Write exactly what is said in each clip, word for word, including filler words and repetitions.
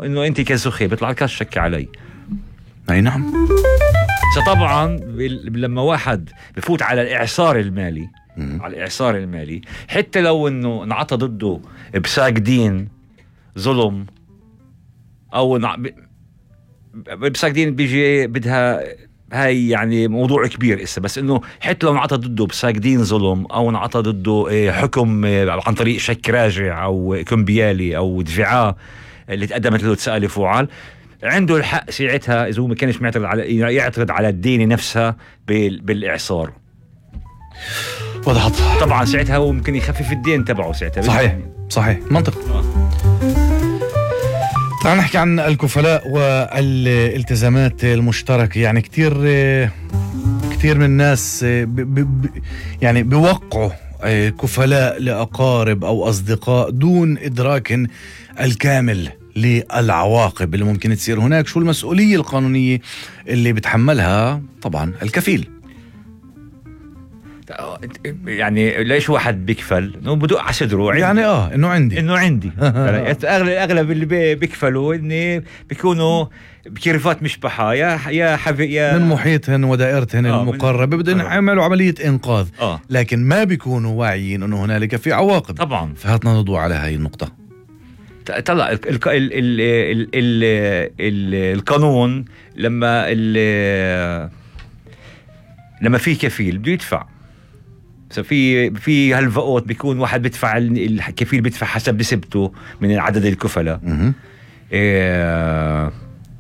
انه انت كزخي بيطلع لك الشك علي. اي نعم. فطبعا لما واحد بفوت على الاعصار المالي مم. على الاعصار المالي حتى لو انه انعطى ضده بساق دين ظلم او نع... بساق دين بيجي بدها هاي يعني موضوع كبير إسا، بس إنه حتى لو انعطى ضده بساق دين ظلم أو انعطى ضده حكم عن طريق شك راجع أو كمبيالي أو دفاع اللي تقدمت له تسأل فعال، عنده الحق ساعتها إذا هو ما كانش معترض على يعترض على الدين نفسها بالإعصار. وضحت. طبعا ساعتها هو ممكن يخفف الدين تبعه ساعتها. صحيح صحيح منطق. آه. تعال نحكي عن الكفلاء والالتزامات المشتركة. يعني كتير كتير من الناس ب ب يعني بيوقعوا كفلاء لأقارب أو أصدقاء دون إدراك الكامل للعواقب اللي ممكن تصير هناك. شو المسؤولية القانونية اللي بتحملها طبعا الكفيل؟ يعني ليش واحد بيكفل انه بدق على صدره يعني اه انه عندي انه عندي اغلب اغلب اللي بيكفلوا اني بيكونوا بكيرفات مشبحه يا يا حبي يا من محيطهن ودائرتهن آه المقربه بدهم يعملوا عمليه انقاذ. آه. لكن ما بيكونوا واعيين انه هنالك في عواقب. طبعا. فهاتنا نضوء على هاي النقطه. طلع ال ال ال ال ال ال القانون لما لما في كفيل بده يدفع. في في هالفقوت بيكون واحد بيدفع الكفيل بيدفع حسب نسبته من عدد الكفلاء. إيه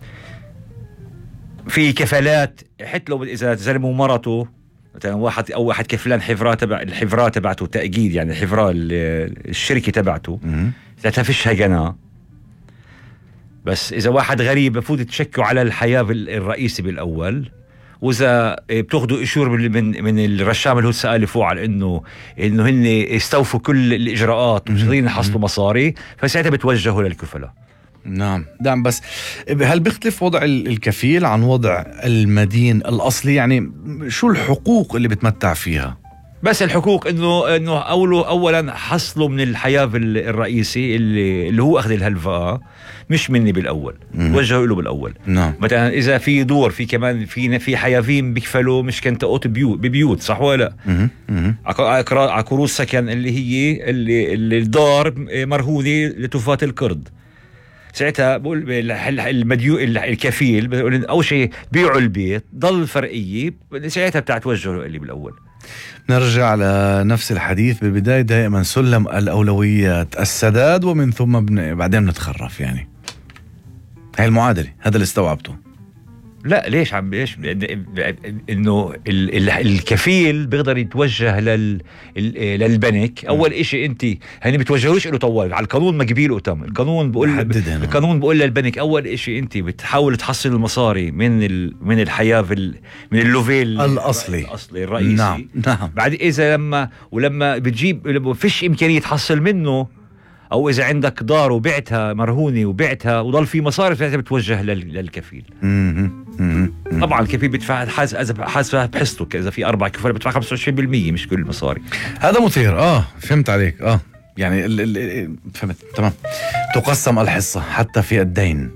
في كفالات حتى لو اذا زلموا مرته مثلا واحد او واحد كفلان حفرات تبع الحفرات تبعته تأكيد يعني الحفرة الشركه تبعته لا تفشها جناه. بس اذا واحد غريب بفوت تشكوا على الحياه الرئيسي بالاول، واذا بتاخذوا اشور من من الرشام اللي هو سأل فوق على انه انه هن استوفوا كل الاجراءات ومش قادرين يحصلوا مصاري، فساعتها بتوجهوا للكفلاء. نعم نعم. بس هل بيختلف وضع الكفيل عن وضع المدين الاصلي؟ يعني شو الحقوق اللي بتمتع فيها؟ بس الحقوق انه انه اوله اولا حصلوا من الحياه الرئيسي اللي اللي هو اخذ الهلفاء مش مني بالاول، وجهوا له بالاول. نعم. مثلا اذا في دور في كمان في في حيافين بيكفلوا مش كنت اوت بيوت ببيوت صح ولا لا؟ على كروز سكن اللي هي اللي, اللي الدار مرهونه لتوفات القرض، ساعتها بقول المديو الكفيل بقول اول شيء بيعوا البيت ضل فرقيه، ساعتها بتاعتوجهوا اللي بالاول. نرجع على نفس الحديث بالبداية، دائما سلم الأولويات السداد ومن ثم بعدين نتخرف. يعني هاي المعادلة، هذا اللي استوعبته. لا ليش عم ليش انه الكفيل بيقدر يتوجه لل للبنك. اول اشي انت هني بتوجهوش له طوال على القانون ما قبيل وتم القانون بقول القانون بقول للبنك اول اشي انت بتحاول تحصل المصاري من ال من الحياه من اللوفيل الاصلي الاصلي الرئيسي. نعم نعم. بعد اذا لما ولما بتجيب لما فيش امكانيه تحصل منه، او اذا عندك دار وبعتها مرهونه وبعتها وضل في مصاري ساعتها بتوجه للكفيل. طبعا الكفيل بيدفع حاسب حاسب بحصته، اذا في اربع كفلاء بيدفع خمسة وعشرين بالمية مش كل المصاري. هذا مثير. اه فهمت عليك. اه يعني ال ال فهمت تمام. تقسم الحصه حتى في الدين.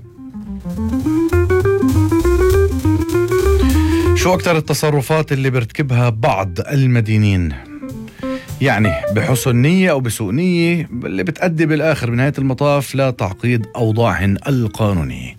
شو اكثر التصرفات اللي بيرتكبها بعض المدينين يعني بحسن نية أو بسوء نية اللي بتأدي بالآخر بنهاية المطاف لتعقيد أوضاعهن القانونية؟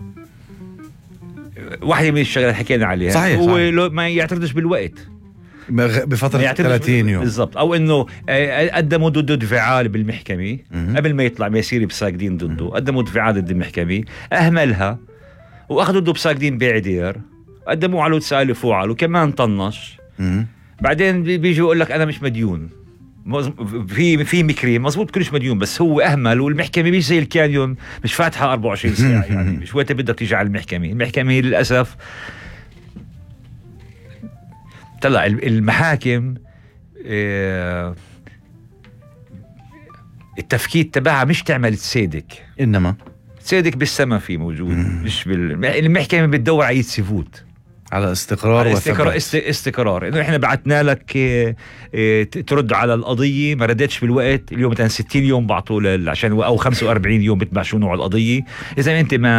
واحدة من الشغلات حكينا عليها صحيح هو صحيح. ما يعترضش بالوقت بفترة ثلاثين يوم بالضبط، أو إنه قدموا ضده دفاعات بالمحكمة قبل ما يطلع ما يصير بساقدين ضده، قدموا دفاعات ضد المحكمة أهملها وأخذوا ضده بساقدين بعدير، قدموا على تسأل فوعل وكمان طنش. م- بعدين بيجي يقول لك أنا مش مديون. في في مكري مزبوط كلش مديون، بس هو اهمل والمحكمه مش زي الكانيون مش فاتحه أربعة وعشرين ساعه. يعني مش وقت بدك تيجي على المحكمه، المحكمه للاسف طلع المحاكم اه التفكيك تبعها مش تعمل تصادق، انما تصادق بالسما في موجود مش بال... المحكمه بتدور على يتسفوت على استقرار استقرار استقرار انه احنا بعتنا لك اه اه ترد على القضيه ما ردتش بالوقت، اليوم مثلا ستين يوم بعطوا عشان او خمسة وأربعين يوم بتبع شو نوع القضيه. اذا انت ما